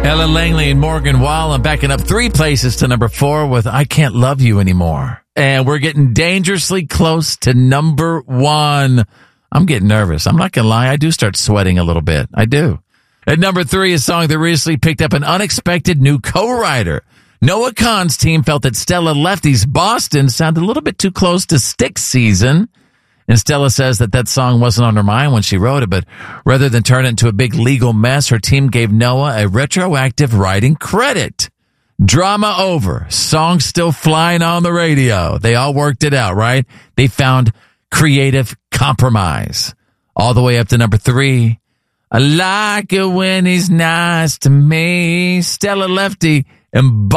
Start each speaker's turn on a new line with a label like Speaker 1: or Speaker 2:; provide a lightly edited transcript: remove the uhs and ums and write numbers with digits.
Speaker 1: Ella Langley and Morgan Wallen backing up 3 places to number 4 with I Can't Love You Anymore. And we're getting dangerously close to number 1. I'm getting nervous. I'm not going to lie. I do start sweating a little bit. I do. At number 3, a song that recently picked up an unexpected new co-writer. Noah Kahan's team felt that Stella Lefty's Boston sounded a little bit too close to Styx Season. And Stella says that song wasn't on her mind when she wrote it, but rather than turn it into a big legal mess, her team gave Noah a retroactive writing credit. Drama over. Song still flying on the radio. They all worked it out, right? They found creative compromise. All the way up to number 3. I like it when he's nice to me. Stella Lefty and